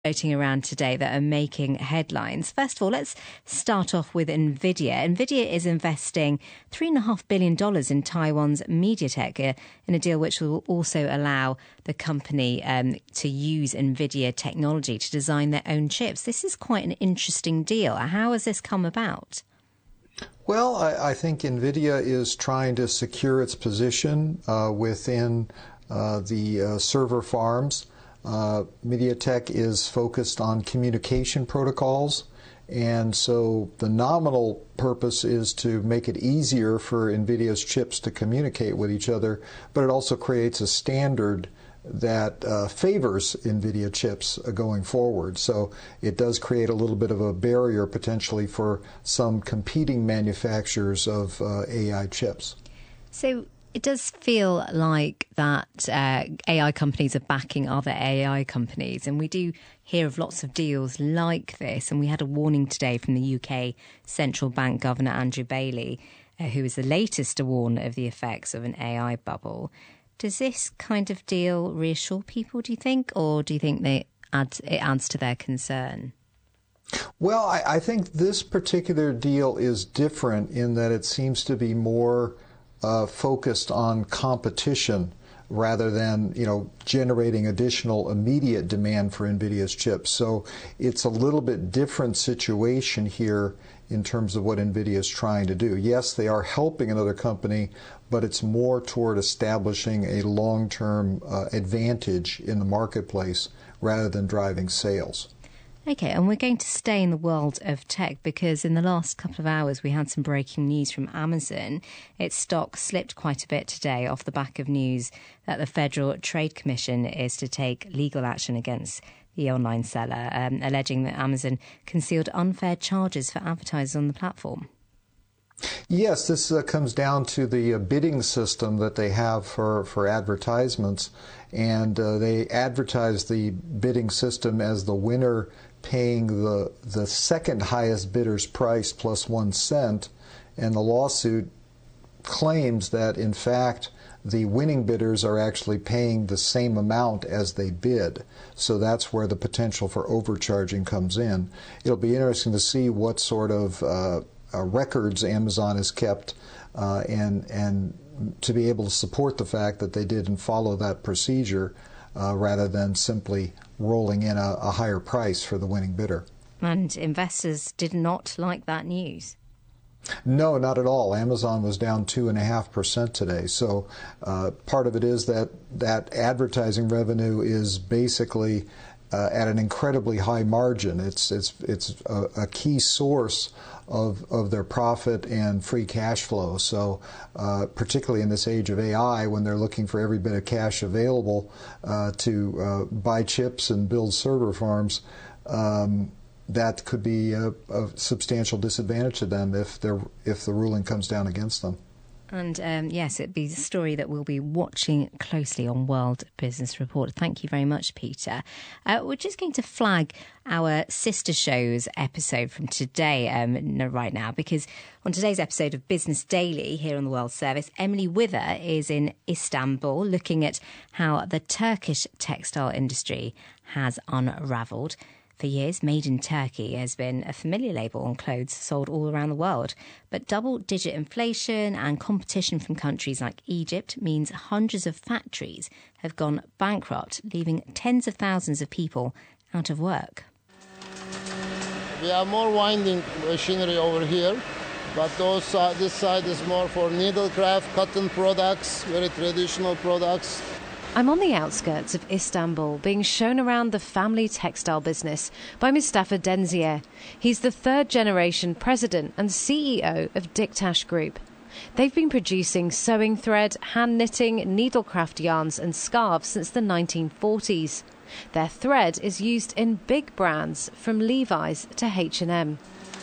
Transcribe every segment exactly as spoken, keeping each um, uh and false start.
floating around today that are making headlines. First of all, let's start off with NVIDIA. NVIDIA is investing three point five billion dollars in Taiwan's MediaTek uh, in a deal which will also allow the company um, to use NVIDIA technology to design their own chips. This is quite an interesting deal. How has this come about? Well, I, I think NVIDIA is trying to secure its position uh, within uh, the uh, server farms. Uh, MediaTek is focused on communication protocols, and so the nominal purpose is to make it easier for NVIDIA's chips to communicate with each other, but it also creates a standard that uh, favors NVIDIA chips uh, going forward. So it does create a little bit of a barrier potentially for some competing manufacturers of uh, A I chips. So it does feel like that uh, A I companies are backing other A I companies, and we do hear of lots of deals like this. And we had a warning today from the U K Central Bank Governor Andrew Bailey, uh, who is the latest to warn of the effects of an A I bubble. Does this kind of deal reassure people, do you think, or do you think they add, it adds to their concern? Well, I, I think this particular deal is different in that it seems to be more uh, focused on competition rather than, you know, generating additional immediate demand for NVIDIA's chips. So it's a little bit different situation here in terms of what NVIDIA is trying to do. Yes, they are helping another company, but it's more toward establishing a long-term uh, advantage in the marketplace rather than driving sales. Okay, and we're going to stay in the world of tech because in the last couple of hours we had some breaking news from Amazon. Its stock slipped quite a bit today off the back of news that the Federal Trade Commission is to take legal action against the online seller, um, alleging that Amazon concealed unfair charges for advertisers on the platform. Yes, this uh, comes down to the uh, bidding system that they have for, for advertisements, and uh, they advertise the bidding system as the winner paying the, the second highest bidder's price plus one cent, and the lawsuit claims that, in fact, the winning bidders are actually paying the same amount as they bid. So that's where the potential for overcharging comes in. It'll be interesting to see what sort of uh, uh, records Amazon has kept uh, and, and to be able to support the fact that they didn't follow that procedure uh, rather than simply rolling in a, a higher price for the winning bidder. And investors did not like that news. No, not at all. Amazon was down two and a half percent today. So uh, part of it is that that advertising revenue is basically uh, at an incredibly high margin. It's it's it's a, a key source of of their profit and free cash flow. So uh, particularly in this age of A I, when they're looking for every bit of cash available uh, to uh, buy chips and build server farms. Um, that could be a, a substantial disadvantage to them if they're, if the ruling comes down against them. And um, yes, it'd be a story that we'll be watching closely on World Business Report. Thank you very much, Peter. Uh, we're just going to flag our sister shows episode from today um, right now, because on today's episode of Business Daily here on the World Service, Emily Wither is in Istanbul looking at how the Turkish textile industry has unravelled. For years, Made in Turkey has been a familiar label on clothes sold all around the world. But double-digit inflation and competition from countries like Egypt means hundreds of factories have gone bankrupt, leaving tens of thousands of people out of work. We have more winding machinery over here, but those, uh, this side is more for needlecraft, cotton products, very traditional products. I'm on the outskirts of Istanbul, being shown around the family textile business by Mustafa Denzier. He's the third-generation president and C E O of Diktaş Group. They've been producing sewing thread, hand-knitting, needlecraft yarns and scarves since the nineteen forties. Their thread is used in big brands from Levi's to H and M.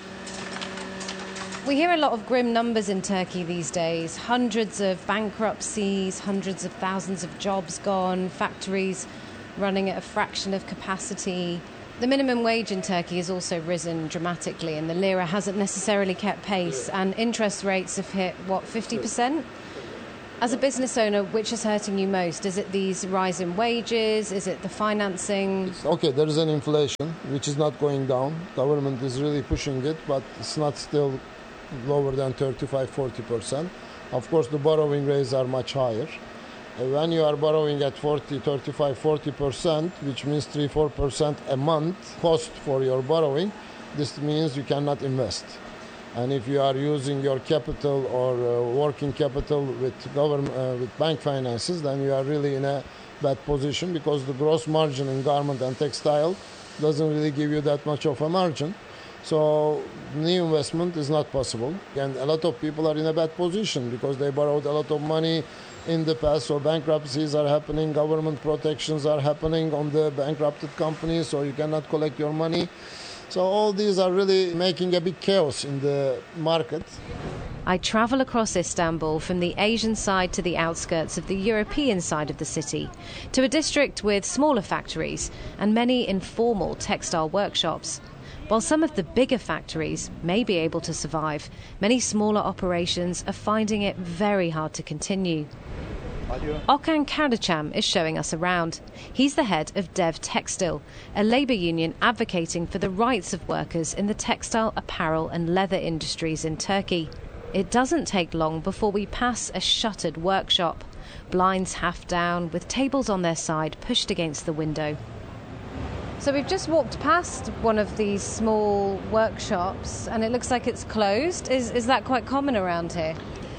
We hear a lot of grim numbers in Turkey these days. Hundreds of bankruptcies, hundreds of thousands of jobs gone, factories running at a fraction of capacity. The minimum wage in Turkey has also risen dramatically, and the lira hasn't necessarily kept pace, and interest rates have hit, what, fifty percent? As a business owner, which is hurting you most? Is it these rise in wages? Is it the financing? It's, okay, there is an inflation which is not going down. Government is really pushing it, but it's not still lower than thirty-five to forty percent. Of course, the borrowing rates are much higher. When you are borrowing at forty, thirty-five, forty percent, which means three to four percent a month cost for your borrowing, this means you cannot invest. And if you are using your capital or uh, working capital with government, uh, with bank finances, then you are really in a bad position, because the gross margin in garment and textile doesn't really give you that much of a margin. So new investment is not possible. And a lot of people are in a bad position because they borrowed a lot of money in the past. So bankruptcies are happening, government protections are happening on the bankrupted companies, so you cannot collect your money. So all these are really making a big chaos in the market. I travel across Istanbul from the Asian side to the outskirts of the European side of the city, to a district with smaller factories and many informal textile workshops. While some of the bigger factories may be able to survive, many smaller operations are finding it very hard to continue. Okan Kardacham is showing us around. He's the head of Dev Textil, a labour union advocating for the rights of workers in the textile, apparel and leather industries in Turkey. It doesn't take long before we pass a shuttered workshop, blinds half down with tables on their side pushed against the window. So we've just walked past one of these small workshops and it looks like it's closed. Is, is that quite common around here?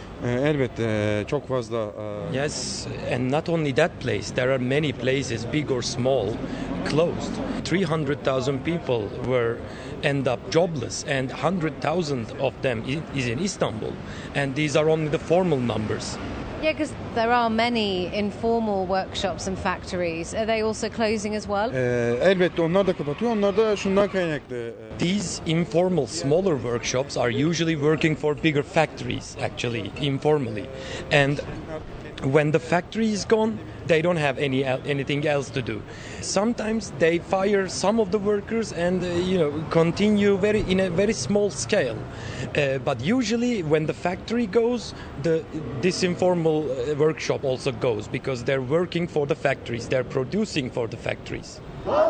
Elbette çok fazla. Yes, and not only that place, there are many places, big or small, closed. three hundred thousand people were end up jobless, and one hundred thousand of them is in Istanbul, and these are only the formal numbers. Yeah, because there are many informal workshops and factories. Are they also closing as well? Elbette onlar da kapatıyor. Onlar da şundan kaynaklı. These informal, smaller workshops are usually working for bigger factories, actually, informally. And when the factory is gone, they don't have any anything else to do. Sometimes they fire some of the workers and uh, you know continue very in a very small scale. Uh, but usually, when the factory goes, the this informal uh, workshop also goes, because they're working for the factories, they're producing for the factories.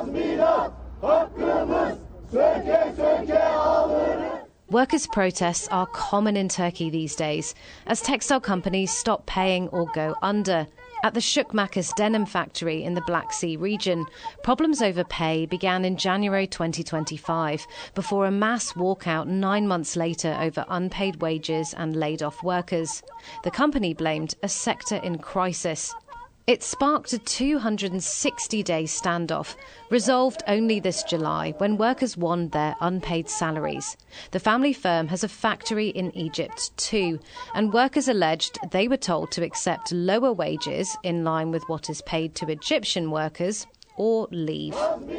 Workers' protests are common in Turkey these days as textile companies stop paying or go under. At the Şükmakes denim factory in the Black Sea region, problems over pay began in January twenty twenty-five before a mass walkout nine months later over unpaid wages and laid-off workers. The company blamed a sector in crisis. It sparked a two hundred sixty day standoff, resolved only this July when workers won their unpaid salaries. The family firm has a factory in Egypt too, and workers alleged they were told to accept lower wages in line with what is paid to Egyptian workers or leave.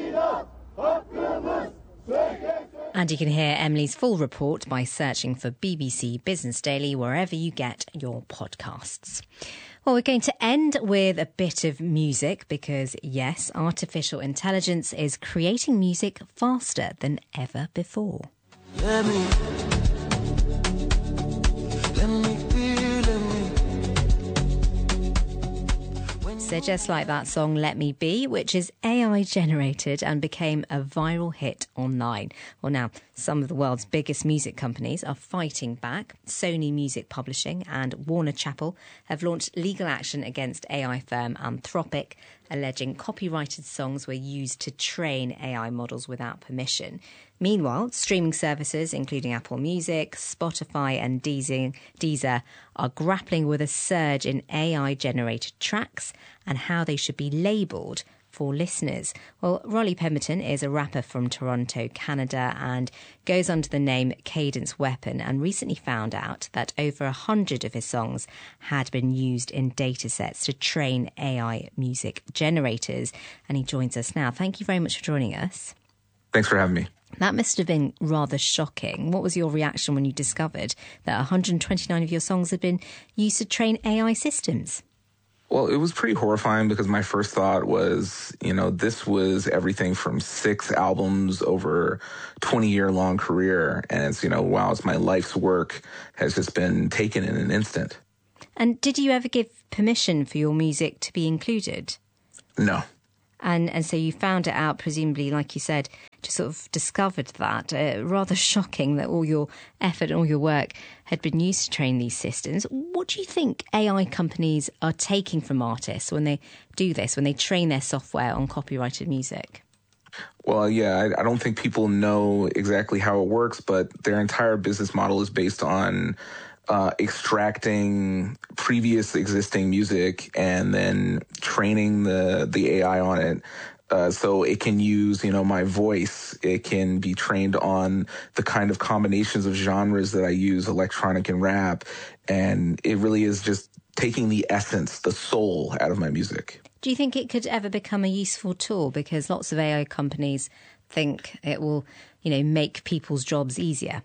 And you can hear Emily's full report by searching for B B C Business Daily wherever you get your podcasts. Well, we're going to end with a bit of music because, yes, artificial intelligence is creating music faster than ever before. Let me, let me be, let me. So just like that song, Let Me Be, which is A I generated and became a viral hit online. Well, now, some of the world's biggest music companies are fighting back. Sony Music Publishing and Warner Chappell have launched legal action against A I firm Anthropic, alleging copyrighted songs were used to train A I models without permission. Meanwhile, streaming services, including Apple Music, Spotify and Deezer, Deezer, are grappling with a surge in A I-generated tracks and how they should be labelled for listeners. Well, Rolly Pemberton is a rapper from Toronto, Canada, and goes under the name Cadence Weapon, and recently found out that over a hundred of his songs had been used in datasets to train A I music generators. And he joins us now. Thank you very much for joining us. Thanks for having me. That must have been rather shocking. What was your reaction when you discovered that one hundred twenty-nine of your songs had been used to train A I systems? Well, it was pretty horrifying because my first thought was, you know, this was everything from six albums over twenty-year-long career. And it's, you know, wow, it's my life's work has just been taken in an instant. And did you ever give permission for your music to be included? No. And and so you found it out, presumably, like you said, just sort of discovered that. Uh, rather shocking that all your effort and all your work had been used to train these systems. What do you think A I companies are taking from artists when they do this, when they train their software on copyrighted music? Well, yeah, I, I don't think people know exactly how it works, but their entire business model is based on Uh, extracting previous existing music and then training the the A I on it. Uh, so it can use, you know, my voice. It can be trained on the kind of combinations of genres that I use, electronic and rap. And it really is just taking the essence, the soul out of my music. Do you think it could ever become a useful tool? Because lots of A I companies think it will, you know, make people's jobs easier.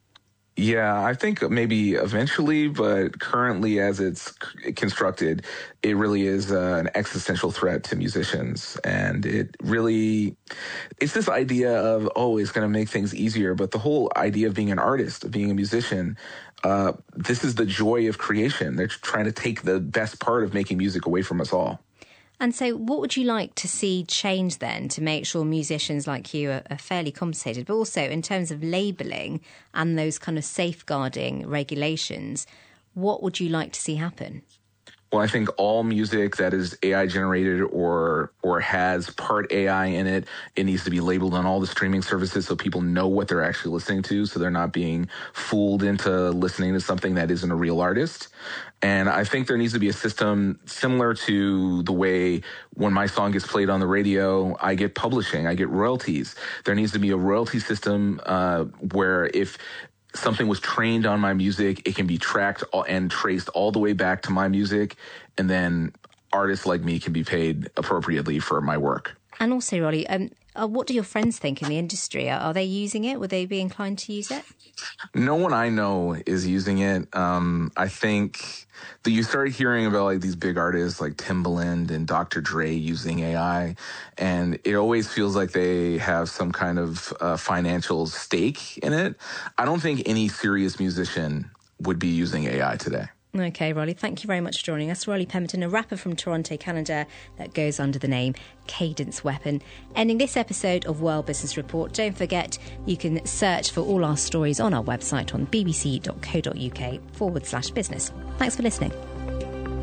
Yeah, I think maybe eventually, but currently as it's constructed, it really is uh, an existential threat to musicians. And it really, it's this idea of, oh, it's going to make things easier. But the whole idea of being an artist, of being a musician, uh, this is the joy of creation. They're trying to take the best part of making music away from us all. And so what would you like to see change then to make sure musicians like you are, are fairly compensated, but also in terms of labelling and those kind of safeguarding regulations, what would you like to see happen? Well, I think all music that is A I generated or or has part A I in it, it needs to be labeled on all the streaming services so people know what they're actually listening to, so they're not being fooled into listening to something that isn't a real artist. And I think there needs to be a system similar to the way when my song gets played on the radio, I get publishing, I get royalties. There needs to be a royalty system uh, where if something was trained on my music, it can be tracked and traced all the way back to my music, and then artists like me can be paid appropriately for my work. And also, Rolly, um, uh, what do your friends think in the industry? Are, are they using it? Would they be inclined to use it? No one I know is using it. Um, I think that you start hearing about like these big artists like Timbaland and Doctor Dre using A I, and it always feels like they have some kind of uh, financial stake in it. I don't think any serious musician would be using A I today. OK, Rolly, thank you very much for joining us. Rolly Pemberton, a rapper from Toronto, Canada, that goes under the name Cadence Weapon. Ending this episode of World Business Report. Don't forget, you can search for all our stories on our website on bbc.co.uk forward slash business. Thanks for listening.